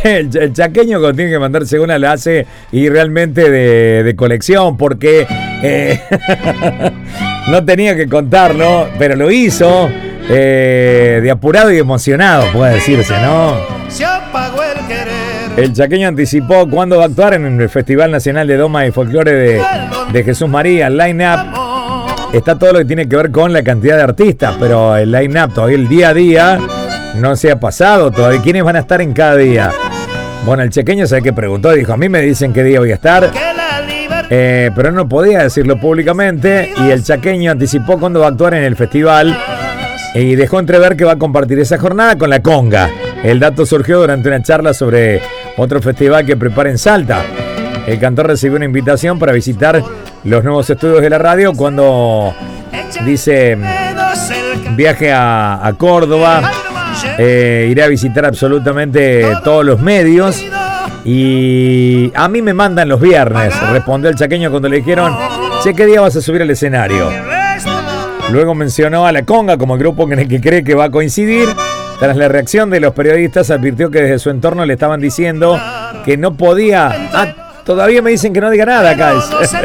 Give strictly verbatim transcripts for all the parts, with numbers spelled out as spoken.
el, el chaqueño cuando tiene que mandarse una la hace y realmente de, de colección porque eh, no tenía que contarlo, pero lo hizo eh, de apurado y emocionado, puede decirse, ¿no? Se apagó el querer. El chaqueño anticipó cuándo va a actuar en el Festival Nacional de Doma y Folclore de, de Jesús María. El line-up está todo lo que tiene que ver con la cantidad de artistas, pero el line-up todavía, el día a día, no se ha pasado todavía. ¿Quiénes van a estar en cada día? Bueno, el chaqueño sabe que preguntó, dijo, a mí me dicen qué día voy a estar, eh, pero no podía decirlo públicamente, y el chaqueño anticipó cuándo va a actuar en el festival y dejó entrever que va a compartir esa jornada con la conga. El dato surgió durante una charla sobre otro festival que prepara en Salta. El cantor recibió una invitación para visitar los nuevos estudios de la radio cuando dice viaje a, a Córdoba, eh, iré a visitar absolutamente todos los medios y a mí me mandan los viernes, respondió el chaqueño cuando le dijeron, che, ¿qué día vas a subir al escenario? Luego mencionó a la conga como el grupo en el que cree que va a coincidir. Tras la reacción de los periodistas, advirtió que desde su entorno le estaban diciendo que no podía. Ah, todavía me dicen que no diga nada acá.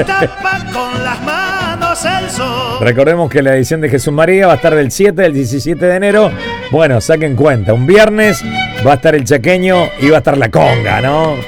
Recordemos que la edición de Jesús María va a estar del siete al diecisiete de enero. Bueno, saquen cuenta, un viernes va a estar el chaqueño y va a estar la conga, ¿no?